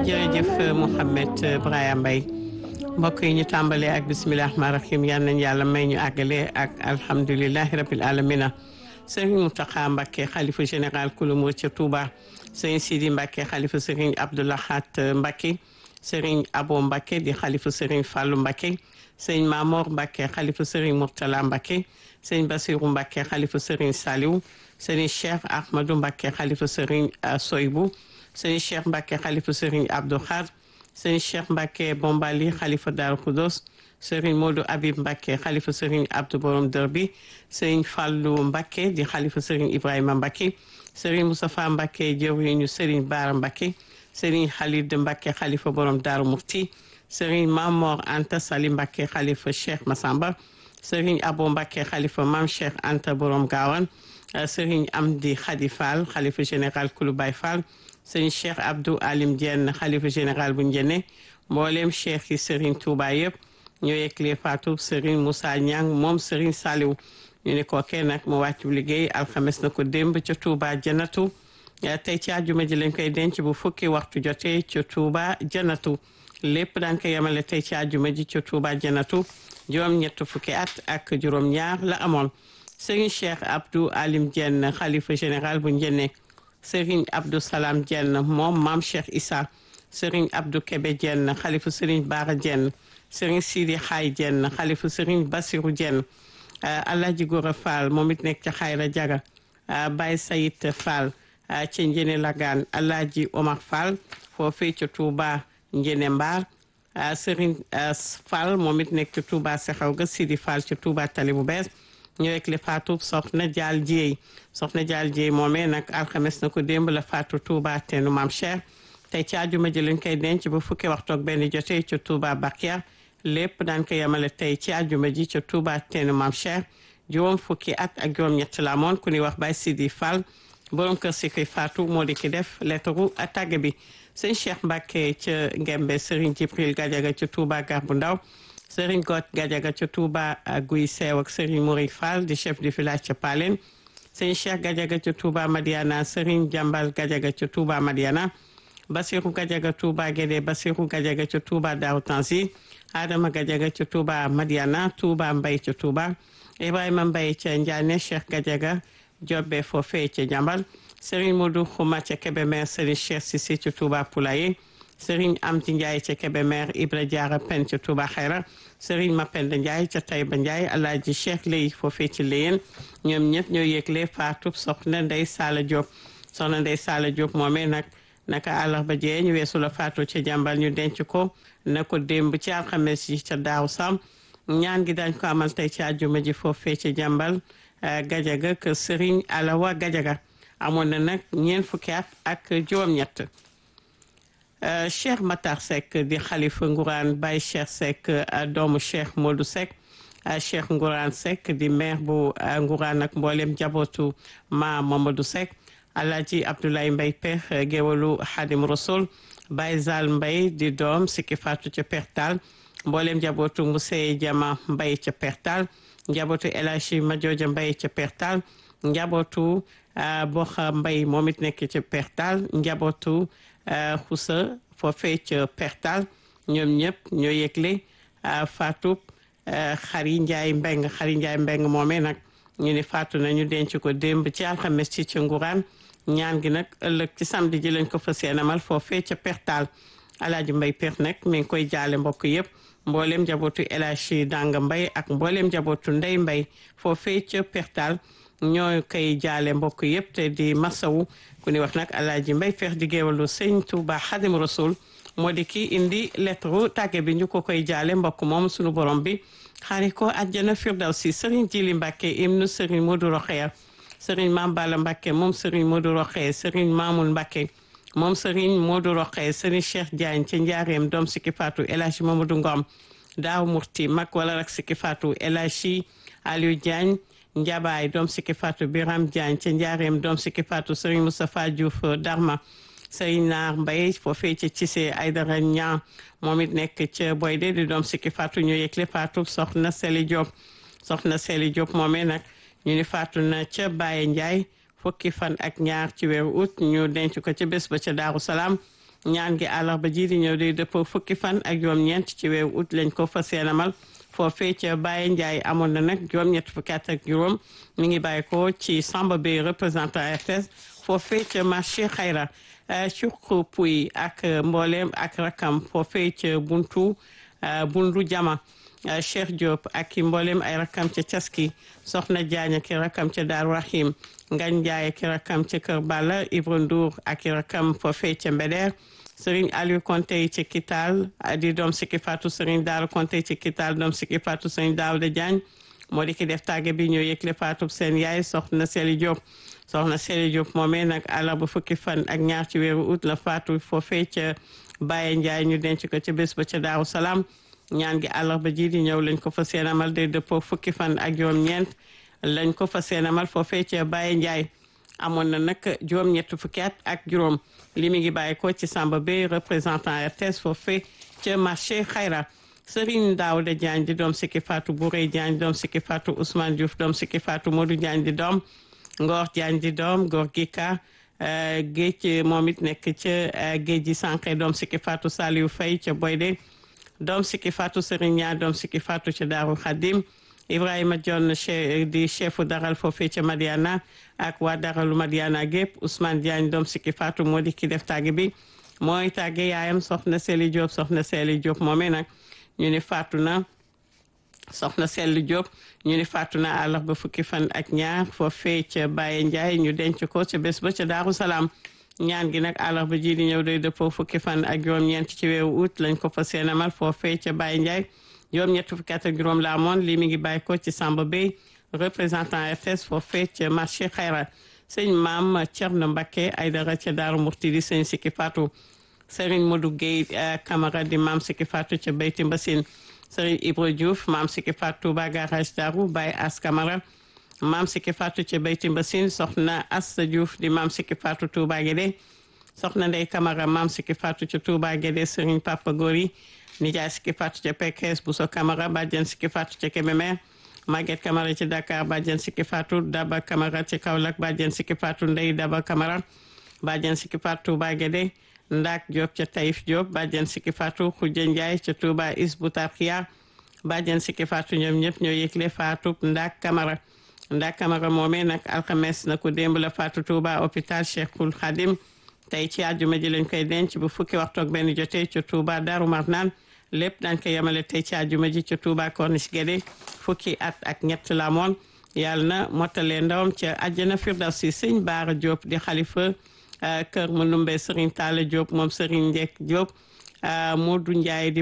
jërëjëf Mouhamed Brahima Mbaye mbokk yi ñu tàmbalee ak bisimilah rahmaani rahiim yal nañu yàlla may ñu àggale ak alhamdulilahi rabil alamina Serigne Mountakha Mbacké xalifa général kulu murid ca Touba Serigne Sidi Mbacké xalifa Serigne Abdou Lahad Mbacké Serigne Abo Mbacké di xalifa Serigne Fallou Mbacké Serigne Mamor Mbacké xalifa Serigne Mourtala Mbacké Serigne Bassirou Mbacké xalifa Serigne Saliou Serigne Cheikh Ahmadou Mbacké xalifa Serigne Soybou Serigne Cheikh Mbacké xalifa Serigne Abdou Khadr Serigne Cheikh Mbacké Bombali xalifa Darou Khoudoss Serigne Modou Habib Mbacké xalifa Serigne Abdou Borom Derbi Serigne Fallou Mbacké di xalifa Serigne Ibrahima Mbacké Serigne Moustapha Mbacké jëwriñu Serigne Bara Mbacké Serigne Khalid Mbacké xalifa Borom Darou Mufti Serigne Mamor Anta Sali Mbacké xalifa Cheikh Massamba Serigne Abo Mbacké xalifa Mam Cheikh Anta Borom Gawane Serigne Amdi Khadi Fall xalifa général Kulu Baye Fall Serigne Cheikh Abdou Alim Diène xalifa général bu Ndiéné mboolem cheikh yi Serigne Touba yëpp ñoo yëgle faatu Serigne Moussa Niang moom Serigne Saliou ñu ne kookee nag mu wàccu liggéey alxames na ko démb ca Touba Janatu tey ci àjjuma ji lañ koy denc bu fukki waxtu jotee ca Touba Janatu lépp daan ko yemale tey ci àjjuma ji ca Touba Janatu juróom-ñett fukki at ak juróom-ñaar la amoon Serigne Cheikh Abdou Alim Diène xalifa général bu Ndiéné Serigne Abdou Salam Diène moom Mam Cheikh Issa Serigne Abdou Kébé Diène xalifa Serigne Bara Diène Serigne Sidi Xaay Diène xalifa Serigne Bassirou Diène Alhaji Gora Fall moom it nekk ca Xayra Jaga Baye Sayid Fall ca Njéné Lagan Alhaji Omar Fall foofee ca Touba Njéné Mbar Serigne Fall moom it nekk ca Touba Sexaw ga Sidi Fall ca Touba Tali bu bees ñu rek le faatu soxna Jaal Jéey moomee nag alxames na ko démb la faatu Touba teenu Maam Cheikh tey ci àjjuma ji lañ koy denc ba fukki waxtu ak benn jotee ca Touba Bakia lépp daan ko yemale tey ci àjjuma ji ca Touba teenu Maam Cheikh juróom fukki at ak juróom-ñett la amoon ku ñuy wax Baye Sidi Fall borom kër si koy faatu moo di ki def lettre tàgge bi sëñ Cheikh Mbacké ca Ngembe Serigne Jibril Gadiaga ca Touba Gar bu Ndaw Serigne Got Gadiaga ca Touba Guy Seew ak Serigne Mouri Fall di chef du village ca Palen Serigne Cheikh Gadiaga ca Touba Madiana Serigne Jambal Gadiaga ca Touba Madiana Bassirou Gadiaga Touba Guédé Bassirou Gadiaga ca Touba Darou Tanzi Adama Gadiaga ca Touba Madiana Touba Mbaye ca Touba Ibrahima Mbaye ca Ndiané Cheikh Gadiaga Jobbe foofee ca Jambal Serigne Modou Khouma ca Kébémer Serigne Cheikh Sissi ca Touba Poulaye Serigne Amdi Ndiaye ca Kébémer Ibra Diarra Pen ca Touba Xayra Serigne Mapenda Ndiaye ca Taïba Ndiaye Alhaji Cheikh Ley foofee ci Léyen ñoom ñëpp ñoo yëgle faatu soxna Ndey Sala Diop soxna Ndey Sala Diop moomee nag naka àllarba jee ñu weesu la faatu ca jàmbal ñu denc ko na ko démb ci alxames yi ca Daaru Sam ñaan gi dañ ko amal tey ci àjjuma ji foofee ca jàmbal Gadiaga kër Serigne Alawa Gadiaga amoon na nag ñeent fukki at ak juróom-ñett Cheikh Matar Seck di xalifa Ngourane Baye Cheikh Seck doomu Cheikh Modou Seck Cheikh Ngourane Seck di maire bu Ngourane ak mboolem jabootu ma Mamadou Seck Alhaji Abdoulaye Mbaye Pex géwalu Xadim Rasul Baye Zal Mbaye di doom sikki faatu ca Pertal mboolem jabootu Museye Jama Mbaye ca Pertal njabootu El Hadji Madiodia Mbaye ca Pertal njabootu Boxa Mbaye moom it nekk ca Pertal njabootu Xusa foofee ca Pertal ñoom ñëpp ñoo yëgle faatu Xari Njaay Mbeng moomee nag ñu ne faatu nañu denc ko démb ci alxames ci ca Ngourane ñaan gi nag ëllëg ci samedi ji lañ ko fas yéene amal foofee ca Pertal Alaaji Mbay Pex nag mi ngi koy jaale mbokk yëpp mboolem njabootu El Hadji Danga Mbay ak mboolem njabootu Ndey Mbay foofee ca Pertal ñoo koy jaale mbokk yëpp te di masawu ku ni wax nag Alaaji Mbay Pex di géewalu Sëñ Tuuba Xadim Rasul moo di kii indi lettre tàgge bi ñu ko koy jaale mbokk moom sunu borom bi xaari ko àjjana firdawsi Serigne Jili Mbàkke ibnu Serigne Modou Rokhaya Serigne Mame Balla Mbàkke moom Serigne Modou Rokhaya Serigne Mamoul Mbàkke moom Serigne Modou Rokhaya Serigne Cheikh Diagne ca Njaareem doom sikki faatu El Hadji Mamadou Ngom Daaw Murti mag wala rak sikki faatu El Hadji Aliou Diagne Njabaay doom sikki faatu Biram Diagne ca Njaareem doom sikki faatu Serigne Moustapha Diouf Darma Serigne Naar Mbaye foofee ca Cissé Aydara Ñaan moom it nekk ca Boyde di doom sikki faatu ñu yëgle faatu soxna Seli Diop moomee nag ñu ni faatu na ca Baye Ndiaye fukki fan ak ñaar ci weeru août ñu denc ko ca bés ba ca Daaru Salaam ñaan gi àllarba ji di ñëw day dëppoo fukki fan ak juróom-ñeent ci weeru août lañ ko fas yéene amal foofee ca Baye Ndiaye amoon na nag juróom-ñett fukki at ak juróom mi ngi bàyyi ko ci Samba Bey représentant RTS foofee ca marché Xayra Cuq Puy ak mboolem ak rakam foofee ca bundu jama Cheikh Diop ak i mboolem ay rakam ca Caski Soxna Diagne ak i rakam ca Daaru Rahim Ngagne Ndiaye ak i rakam ca Kër Balla Ibra Ndour ak i rakam foofee ca Mbeder Serigne Aliou Konte ci Kital di doom sikki Fatou Serigne Daaru Konte ci Kital doom sikki Fatou Serigne Daouda Diagne moo di ki def tàgge bi ñëw yëgle Fatou seen yaay Soxna Seli Diop Soxna Seli Diop moomee nag àllarba fukki fan ak ñaar ci weeru août la Fatou foofee ca Baye Ndiaye ñu denc ko ca bés ba ca Daaru Salaam ñaan gi àllarba ji di ñëw lañ ko fa seen amal day dëppoo fukki fan ak juróom-ñeent lañ ko fa seen amal foofee ca Baye Ndiaye amoon na nag juróom-ñett fukki at ak juróom li mi ngi bàyyi ko ci Samba Bey représentant RTS foofee ca marché Xayra Serigne Daouda Diagne di doom sikki Fatou Bouré Diagne doom sikki Fatou Ousmane Diouf doom sikki Fatou Modou Diagne di doom Ngor Diagne di doom Ngor Gika géej moom it nekk ca géej ji sànqe doom sikki Fatou Saliou Faye ca Boyde doom sikki Fatou Serigne Niang doom sikki Fatou ca Daaru Khadim Ibrahima Dione di chefu daral foofee ca Madiana ak waa daralu Madiana gépp Ousmane Diagne doom sikki Fatou moo di ki def tàgge bi mooy tàgge yaayam Soxna Seli Diop Soxna Seli Diop moomee nag ñu ni faatu na Soxna Seli Diop ñu ni faatu na àllarba fukki fan ak ñaar foofee ca Baye Ndiaye ñu denc ko ca bés ba ca Daaru Salaam ñaan gi nag àllarba ji di ñëw day dëppoo fukki fan ak juróom-ñeent ci weeru août lañ ko fa seenamal foofee ca Baye Ndiaye juróom-ñett fukki at ak juróom la amoon lii mi ngi bàyyi ko ci Samba Bey représentant RTS foofee ca marché Xayra sëñ maam Thierno Mbacké Aydara ca Daaru Murti di sëñ sikki Fatou Serigne Modou Gueye Camara di maam sikki Fatou ca Beyti Mbassine Serigne Ibra Diouf maam sikki Fatou Touba Garage Darou Baye As Camara maam sikki Fatou ca Beyti Mbassine soxna Assa Diouf di maam sikki Fatou Touba Guédé soxna Ndey Camara maam sikki Fatou ca Touba Guédé Serigne Papa Gori nijaay sikki Fatou ca Pekes Bousso Camara bàjjen sikki Fatou ca Kébémer Maguette Camara ci Dakar bàjjen sikki Fatou Daba Camara ci Kaolack bàjjen sikki Fatou Ndey Daba Camara bàjjen sikki Fatou Touba Guédé Ndak Diop ca Taïf Diop bàjjen sikki Fatou Khoudia Ndiaye ca Touba Isbu Tarkiya bàjjen sikki Fatou ñoom ñëpp ñoo yëgle Fatou Ndak Camara moomee nag alxames na ko démb la Fatou Touba hôpital Cheikhul Khadim tey ci àjjuma ji lañ koy denc bu fukki waxtu ak benn jotee ca Touba Darou Marnane lépp dañ ko yemale tey ci àjjuma ji ca Touba Corniche Guédé fukki at ak ñett la moon yàlla na mottalee ndawam ca àjjana Firdawsi sëñ Baara Diop di xalifa kër Manumbe Serigne Talla Diop moom Serigne Ndek Diop Modou Ndiaye di